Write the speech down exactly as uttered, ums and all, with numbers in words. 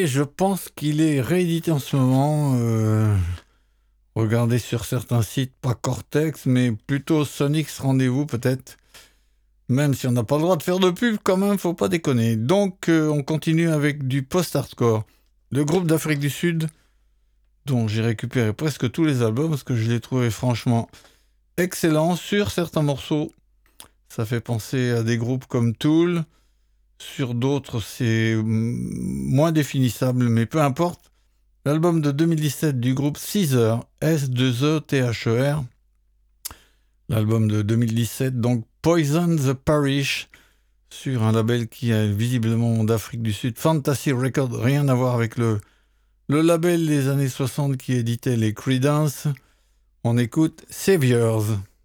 Et je pense qu'il est réédité en ce moment. Euh, regardez sur certains sites, pas Cortex, mais plutôt Sonic's Rendez-vous peut-être. Même si on n'a pas le droit de faire de pub, quand même, faut pas déconner. Donc, euh, on continue avec du post-hardcore. Le groupe d'Afrique du Sud, dont j'ai récupéré presque tous les albums, parce que je les trouvais franchement excellents sur certains morceaux. Ça fait penser à des groupes comme Tool. Sur d'autres, c'est moins définissable, mais peu importe. L'album de deux mille dix-sept du groupe Caesar, S deux E T H E R. L'album de deux mille dix-sept, donc Poison the Parish, sur un label qui est visiblement d'Afrique du Sud, Fantasy Records, rien à voir avec le, le label des années soixante qui éditait les Creedence. On écoute Saviors.